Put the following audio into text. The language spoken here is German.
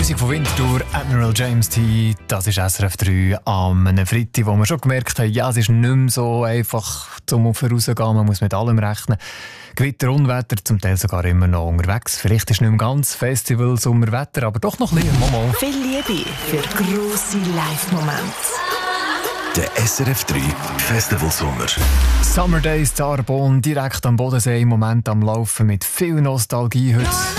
Musik von Winterthur, Admiral James T. Das ist SRF 3 am Freitag, wo wir schon gemerkt haben, ja, es ist nicht mehr so einfach, zum vorauszugehen. Man muss mit allem rechnen. Gewitter, Unwetter, zum Teil sogar immer noch unterwegs. Vielleicht ist nicht mehr ganz Festival, Sommerwetter, aber doch noch ein bisschen. Mama. Viel Liebe für grosse Live-Momente. Der SRF 3 Festival Sommer. Summer Days Zarbon, direkt am Bodensee, im Moment am Laufen mit viel Nostalgie heute.